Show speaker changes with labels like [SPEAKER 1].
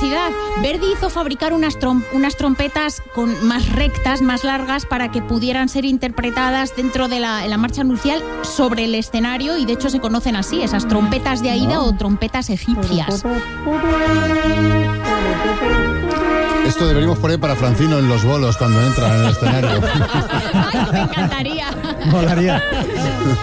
[SPEAKER 1] curiosidad, Verdi hizo fabricar unas trompetas más rectas, más largas, para que pudieran ser interpretadas dentro de la marcha nupcial sobre el escenario, y de hecho se conocen así, esas trompetas de Aida o trompetas egipcias.
[SPEAKER 2] Esto deberíamos poner para Francino en los bolos cuando entra en el escenario.
[SPEAKER 1] Ay, me encantaría.
[SPEAKER 3] Molaría.